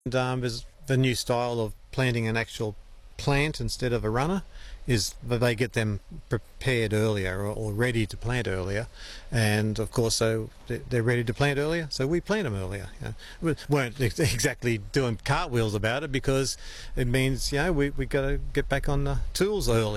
And there's the new style of planting an actual plant instead of a runner is that they get them prepared earlier or ready to plant earlier, and of course so they're ready to plant earlier, so we plant them earlier. We weren't exactly doing cartwheels about it because it means we got to get back on the tools early.